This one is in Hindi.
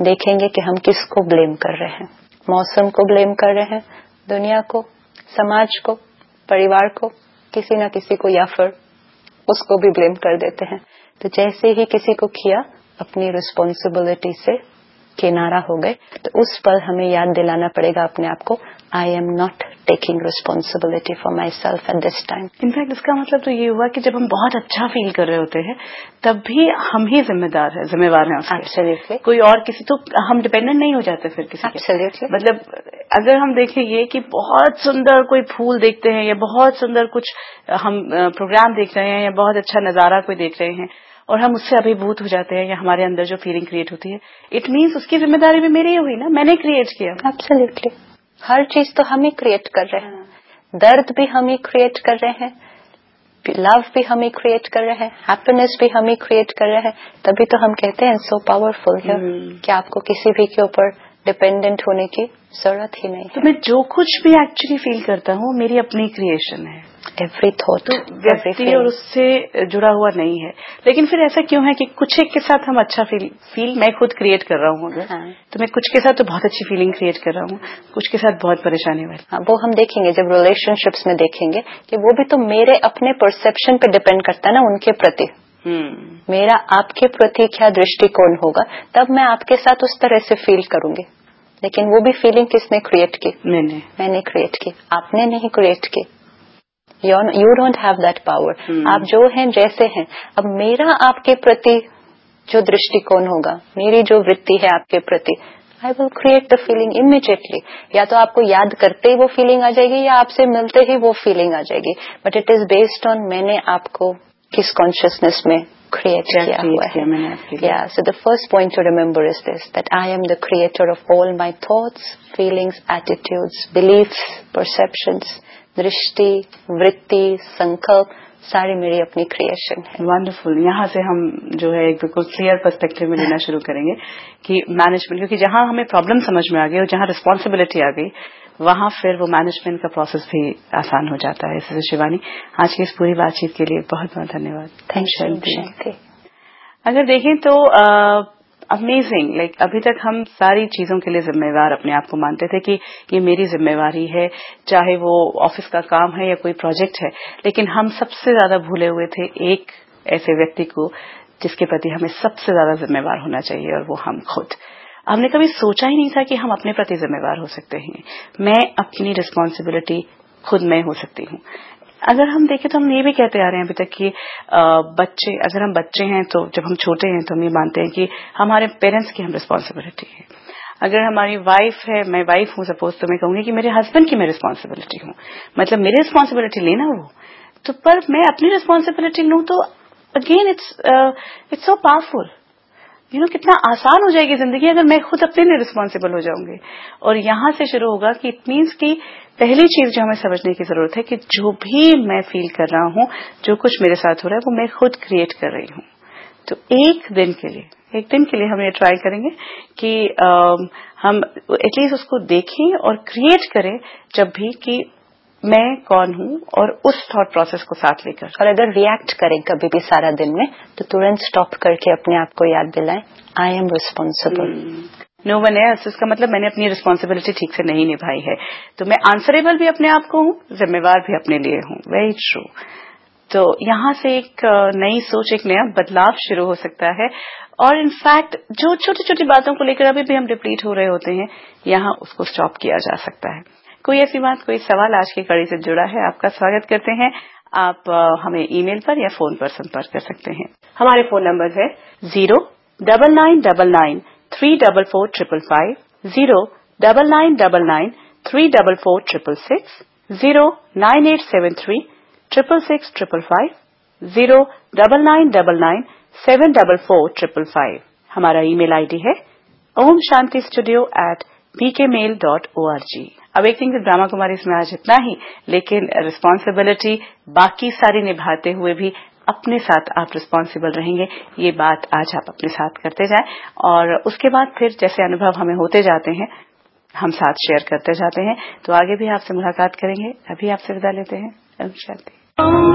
देखेंगे कि हम किसको ब्लेम कर रहे हैं। मौसम को ब्लेम कर रहे हैं, दुनिया को, समाज को, परिवार को, किसी ना किसी को, या फिर उसको भी ब्लेम कर देते हैं। तो जैसे ही किसी को किया, अपनी रिस्पॉन्सिबिलिटी से किनारा हो गए, तो उस पल हमें याद दिलाना पड़ेगा अपने आप को, I am not taking responsibility for my self at this time. In fact इसका मतलब तो ये हुआ कि जब हम बहुत अच्छा फील कर रहे होते हैं तब भी हम ही जिम्मेवार हैं उसके। Absolutely. कोई और किसी, तो हम डिपेंडेंट नहीं हो जाते फिर किसी Absolutely. के। मतलब अगर हम देखें ये कि बहुत सुंदर कोई फूल देखते हैं या बहुत सुंदर कुछ हम प्रोग्राम देख रहे हैं या बहुत अच्छा नजारा कोई देख रहे हैं और हम उससे अभिभूत हो जाते हैं या हमारे अंदर जो फीलिंग क्रिएट होती है, इट मीन्स उसकी जिम्मेदारी भी मेरी हुई ना, मैंने क्रिएट किया। एब्सोल्युटली। हर चीज तो हम ही क्रिएट कर रहे हैं, दर्द भी हम ही क्रिएट कर रहे हैं, लव भी हम ही क्रिएट कर रहे हैं, हैप्पीनेस भी हम ही क्रिएट कर रहे हैं। तभी तो हम कहते हैं सो पावरफुल है कि आपको किसी भी के ऊपर डिपेंडेंट होने की जरूरत ही नहीं है। तो मैं जो कुछ भी एक्चुअली फील करता हूँ मेरी अपनी क्रिएशन है। एवरी थॉट, तो व्यक्ति और उससे जुड़ा हुआ नहीं है। लेकिन फिर ऐसा क्यों है कि कुछ एक के साथ हम अच्छा फील मैं खुद क्रिएट कर रहा हूँ अगर, तो मैं कुछ के साथ तो बहुत अच्छी फीलिंग क्रिएट कर रहा हूँ, कुछ के साथ बहुत परेशानी वाली। हाँ, वो हम देखेंगे जब रिलेशनशिप्स में देखेंगे कि वो भी तो मेरे अपने परसेप्शन पे डिपेंड करता है ना उनके प्रति। मेरा आपके प्रति क्या दृष्टिकोण होगा, तब मैं आपके साथ उस तरह से फील करूंगी। लेकिन वो भी फीलिंग किसने क्रिएट की? मैंने क्रिएट की, आपने नहीं क्रिएट की। You don't have that power. आप जो हैं जैसे हैं। अब मेरा आपके प्रति जो दृष्टिकोण होगा, मेरी जो वृत्ति है आपके प्रति, I will create the feeling immediately. या तो आपको याद करते ही वो फीलिंग आ जाएगी या आपसे मिलते ही वो फीलिंग आ जाएगी। But it is based on मैंने आपको किस कॉन्शियसनेस में क्रिएट किया हुआ है। Yeah, so the first point to remember is this, that I am the creator of all my thoughts, feelings, attitudes, beliefs, perceptions. दृष्टि, वृत्ति, संकल्प, सारी मेरी अपनी क्रिएशन है। वंडरफुल। यहाँ से हम जो है एक बिल्कुल क्लियर पर्सपेक्टिव में लेना शुरू करेंगे कि मैनेजमेंट, क्योंकि जहाँ हमें प्रॉब्लम समझ में आ गई और जहाँ रिस्पॉन्सिबिलिटी आ गई, वहाँ फिर वो मैनेजमेंट का प्रोसेस भी आसान हो जाता है। इसलिए शिवानी, आज की इस पूरी बातचीत के लिए बहुत बहुत धन्यवाद। Thank you. अगर देखें तो अमेजिंग, लाइक अभी तक हम सारी चीजों के लिए जिम्मेवार अपने आप को मानते थे कि ये मेरी जिम्मेवारी है, चाहे वो ऑफिस का काम है या कोई प्रोजेक्ट है। लेकिन हम सबसे ज्यादा भूले हुए थे एक ऐसे व्यक्ति को जिसके प्रति हमें सबसे ज्यादा जिम्मेवार होना चाहिए, और वो हम खुद। हमने कभी सोचा ही नहीं था कि हम अपने प्रति जिम्मेवार हो सकते हैं। मैं अपनी रिस्पॉन्सिबिलिटी खुद में हो सकती हूँ। अगर हम देखें तो हम ये भी कहते आ रहे हैं अभी तक कि बच्चे, अगर हम बच्चे हैं तो जब हम छोटे हैं तो हम ये मानते हैं कि हमारे पेरेंट्स की हम रिस्पॉन्सिबिलिटी है। अगर हमारी वाइफ है, मैं वाइफ हूँ सपोज, तो मैं कहूंगी कि मेरे हस्बैंड की मैं रिस्पॉन्सिबिलिटी हूँ, मतलब मेरी रिस्पॉन्सिबिलिटी लेना वो तो, पर मैं अपनी रिस्पॉन्सिबिलिटी लूँ तो अगेन इट्स सो पावरफुल। कितना आसान हो जाएगी जिंदगी अगर मैं खुद अपने लिए रिस्पॉन्सिबल हो जाऊंगी। और यहां से शुरू होगा कि इट मीन्स की पहली चीज जो हमें समझने की जरूरत है कि जो भी मैं फील कर रहा हूं, जो कुछ मेरे साथ हो रहा है, वो मैं खुद क्रिएट कर रही हूं। तो एक दिन के लिए हम ये ट्राई करेंगे कि हम एटलीस्ट उसको देखें और क्रिएट करें जब भी कि मैं कौन हूं, और उस थॉट प्रोसेस को साथ लेकर। और अगर रिएक्ट करें कभी भी सारा दिन में, तो तुरंत स्टॉप करके अपने आप को याद दिलाएं, I am responsible, no one else. इसका मतलब मैंने अपनी रिस्पॉन्सिबिलिटी ठीक से नहीं निभाई है, तो मैं आंसरेबल भी अपने आप को हूँ, जिम्मेवार भी अपने लिए हूँ। Very true. तो यहाँ से एक नई सोच, एक नया बदलाव शुरू हो सकता है। और इनफैक्ट जो छोटी छोटी बातों को लेकर अभी भी हम डिप्लीट हो रहे होते हैं, यहाँ उसको स्टॉप किया जा सकता है। कोई ऐसी बात, कोई सवाल आज की कड़ी से जुड़ा है, आपका स्वागत करते हैं। आप हमें ईमेल पर या फोन पर संपर्क कर सकते हैं। हमारे फोन नंबर है 09999344555, 099993446, 09873666555, 09999744555। हमारा ईमेल आईडी है omshantistudio@bkmail.org। Awakening with Brahma Kumari इसमें आज इतना ही, लेकिन रिस्पॉन्सिबिलिटी बाकी सारी निभाते हुए भी अपने साथ आप रिस्पॉन्सिबल रहेंगे, ये बात आज आप अपने साथ करते जाएं। और उसके बाद फिर जैसे अनुभव हमें होते जाते हैं, हम साथ शेयर करते जाते हैं। तो आगे भी आपसे मुलाकात करेंगे। अभी आपसे विदा लेते हैं। ओम शांति।